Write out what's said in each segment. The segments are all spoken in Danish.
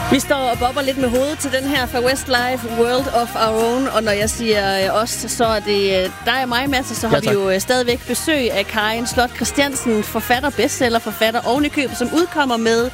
Vi står og bobber lidt med hovedet til den her fra Westlife, World of Our Own. Og når jeg siger os, så er det dig og mig, Mads. Så har vi jo stadigvæk besøg af Karin Slot Christiansen, forfatter, bestsellerforfatter oven i købet, som udkommer med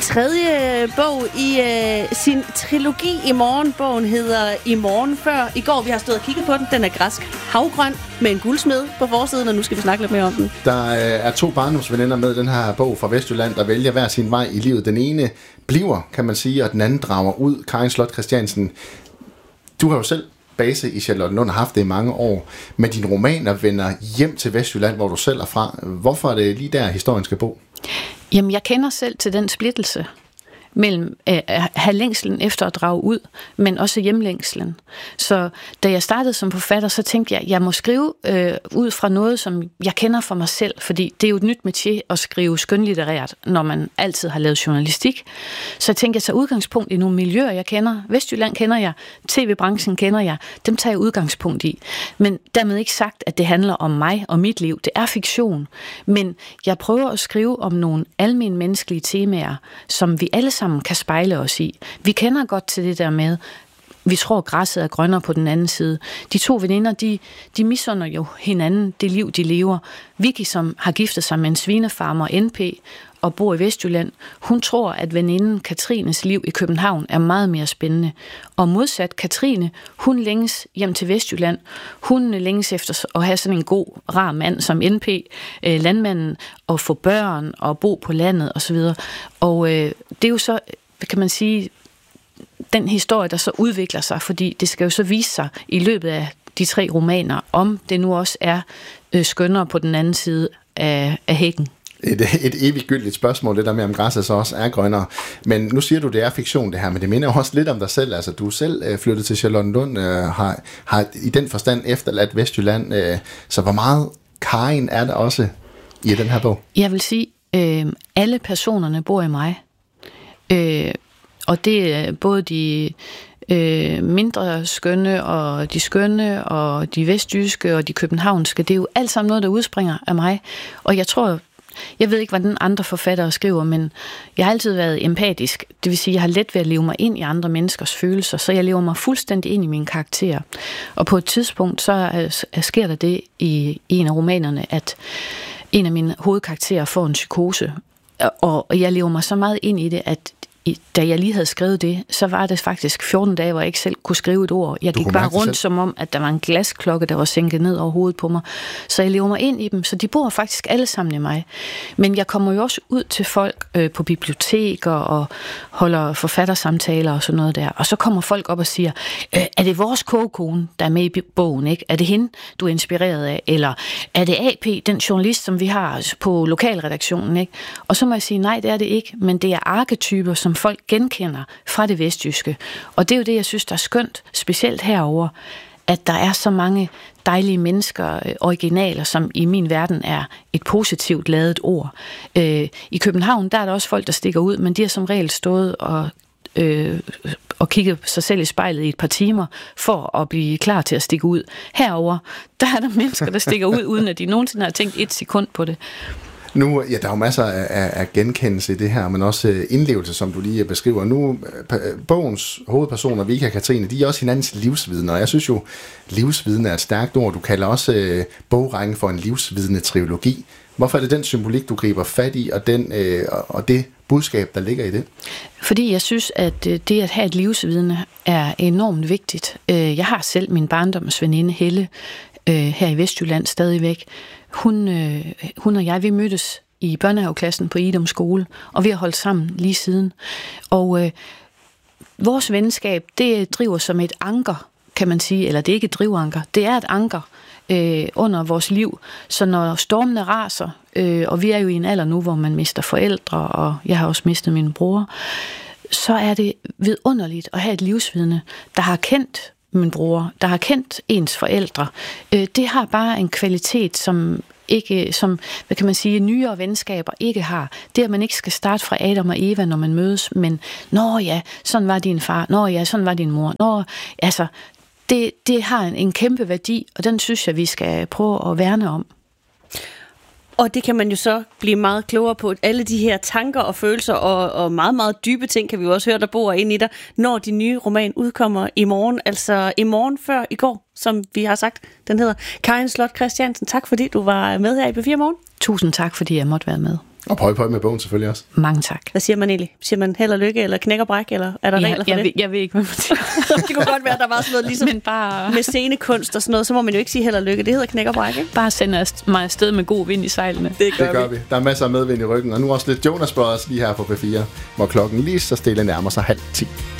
tredje bog i sin trilogi i morgen. Bogen hedder I morgen før i går. Vi har stået og kigget på den. Den er græsk havgrøn med en guldsmed på forsiden, og nu skal vi snakke lidt mere om den. Der er 2 barndomsveninder med den her bog fra Vestjylland, der vælger hver sin vej i livet. Den ene bliver, kan man sige, og den anden drager ud. Karin Slot Christiansen, du har jo selv base i Charlottenlund og haft det i mange år, men dine romaner vender hjem til Vestjylland, hvor du selv er fra. Hvorfor er det lige der, historien skal bo? Jamen, jeg kender selv til den splittelse mellem at have længslen efter at drage ud, men også hjemlængslen. Så da jeg startede som forfatter, så tænkte jeg, at jeg må skrive ud fra noget, som jeg kender for mig selv, fordi det er jo et nyt métier at skrive skønlitterært, når man altid har lavet journalistik. Så jeg tænkte, at jeg tager udgangspunkt i nogle miljøer, jeg kender. Vestjylland kender jeg, tv-branchen kender jeg, dem tager jeg udgangspunkt i. Men dermed ikke sagt, at det handler om mig og mit liv. Det er fiktion. Men jeg prøver at skrive om nogle almen menneskelige temaer, som vi alle sammen kan spejle os i. Vi kender godt til det der med, vi tror, græsset er grønnere på den anden side. De 2 veninder, de misunder jo hinanden det liv, de lever. Vicky, som har giftet sig med en svinefarmer, NP, og bor i Vestjylland, hun tror, at veninden Katrines liv i København er meget mere spændende. Og modsat Katrine, hun længes hjem til Vestjylland. Hun længes efter at have sådan en god, rar mand som NP, landmanden, og få børn og bo på landet osv. Og det er jo så, kan man sige, den historie, der så udvikler sig, fordi det skal jo så vise sig i løbet af de 3 romaner, om det nu også er skønnere på den anden side af hækken. Et evigt gyldigt spørgsmål, det der med, om græsset så også er grønnere. Men nu siger du, det er fiktion det her, men det minder jo også lidt om dig selv. Altså, du selv flyttet til Charlottenlund, har i den forstand efterladt Vestjylland. Så hvor meget Karin er der også i den her bog? Jeg vil sige, alle personerne bor i mig. Og det er både de mindre skønne, og de skønne, og de vestjyske, og de københavnske. Det er jo alt sammen noget, der udspringer af mig. Og jeg ved ikke, hvordan andre forfattere skriver, men jeg har altid været empatisk. Det vil sige, at jeg har let ved at leve mig ind i andre menneskers følelser, så jeg lever mig fuldstændig ind i mine karakterer. Og på et tidspunkt, så sker der det i en af romanerne, at en af mine hovedkarakterer får en psykose. Og jeg lever mig så meget ind i det, at da jeg lige havde skrevet det, så var det faktisk 14 dage, hvor jeg ikke selv kunne skrive et ord. Jeg gik bare rundt som om, at der var en glasklokke, der var sænket ned over hovedet på mig. Så jeg lever mig ind i dem, så de bor faktisk alle sammen i mig. Men jeg kommer jo også ud til folk på biblioteker og holder forfattersamtaler og sådan noget der. Og så kommer folk op og siger, er det vores kogekone, der er med i bogen, ikke? Er det hende, du er inspireret af? Eller er det AP, den journalist, som vi har på lokalredaktionen, ikke? Og så må jeg sige, nej, det er det ikke, men det er arketyper, som folk genkender fra det vestjyske. Og det er jo det, jeg synes, der er skønt, specielt herover, at der er så mange dejlige mennesker, originaler, som i min verden er et positivt ladet ord. I København, der er der også folk, der stikker ud, men de har som regel stået og kigget sig selv i spejlet i et par timer, for at blive klar til at stikke ud. Herover, der er der mennesker, der stikker ud, uden at de nogensinde har tænkt et sekund på det. Nu, ja, der er jo masser af genkendelse i det her, men også indlevelse, som du lige beskriver. Nu, bogens hovedpersoner, Vicky og Katrine, de er også hinandens livsvidner, og jeg synes jo, livsvidne er et stærkt ord. Du kalder også bogrækken for en livsvidne-trilogi. Hvorfor er det den symbolik, du griber fat i, og det budskab, der ligger i det? Fordi jeg synes, at det at have et livsvidne er enormt vigtigt. Jeg har selv min barndomsveninde Helle her i Vestjylland stadigvæk. Hun og jeg, vi mødtes i børnehaveklassen på Idum skole, og vi har holdt sammen lige siden. Og vores venskab, det driver som et anker, kan man sige, eller det er ikke et drivanker, det er et anker under vores liv. Så når stormene raser, og vi er jo i en alder nu, hvor man mister forældre, og jeg har også mistet min bror, så er det vidunderligt at have et livsvidne, der har kendt min bror, der har kendt ens forældre. Det har bare en kvalitet, som hvad kan man sige, nyere venskaber ikke har. Det, at man ikke skal starte fra Adam og Eva, når man mødes, men nå ja, sådan var din far, nå ja, sådan var din mor, altså, det har en kæmpe værdi, og den synes jeg, vi skal prøve at værne om. Og det kan man jo så blive meget klogere på. Alle de her tanker og følelser og meget, meget dybe ting, kan vi jo også høre, der bor inde i dig, når din nye roman udkommer i morgen. Altså i morgen før i går, som vi har sagt, den hedder. Karin Slot Christiansen, tak fordi du var med her i P4 Morgen. Tusind tak, fordi jeg måtte være med. Og pøj med bogen selvfølgelig også. Mange tak. Hvad siger man egentlig? Siger man held og lykke, eller knæk og bræk, eller er der regler for det? Jeg ved ikke, hvad man siger. Det kunne godt være, at der var sådan noget ligesom med scenekunst og sådan noget, så må man jo ikke sige held og lykke. Det hedder knæk og bræk, ikke? Bare sende mig afsted med god vind i sejlene. Det gør vi. Der er masser af medvind i ryggen, og nu også lidt Jonas Brothers lige her på P4, hvor klokken lige så stille nærmer sig 9:30.